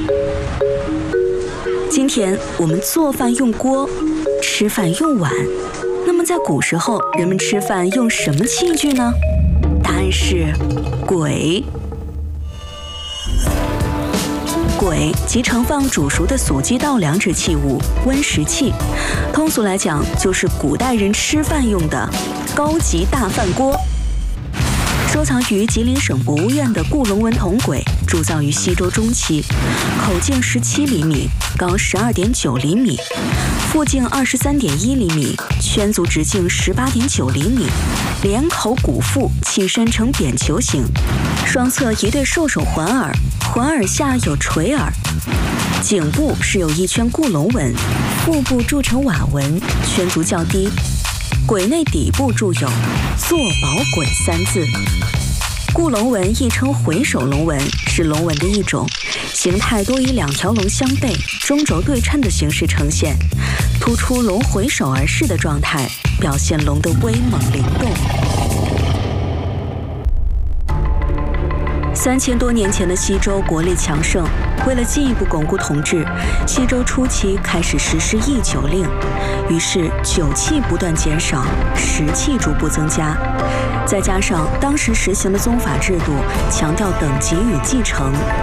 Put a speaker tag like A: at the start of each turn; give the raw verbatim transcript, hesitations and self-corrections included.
A: 今天我们做饭用锅，吃饭用碗。那么在古时候，人们吃饭用什么器具呢？答案是簋。簋即盛放煮熟的素鸡稻粮之器物，温食器。通俗来讲，就是古代人吃饭用的高级大饭锅。收藏于吉林省博物院的顾龙纹铜簋，铸造于西周中期，口径十七厘米，高十二点九厘米，腹径二十三点一厘米，圈足直径十八点九厘米，连口鼓腹，器身呈扁球形，双侧一对兽首环耳，环耳下有垂耳，颈部是有一圈顾龙纹，腹部铸成碗纹，圈足较低。簋内底部铸有“坐宝簋”三字。顾龙纹亦称回首龙纹，是龙纹的一种，形态多以两条龙相背、中轴对称的形式呈现，突出龙回首而视的状态，表现龙的威猛灵动。三千多年前的西周国力强盛，为了进一步巩固统治，西周初期开始实施议酒令，于是酒器不断减少，食器逐步增加。再加上当时实行的宗法制度，强调等级与继承，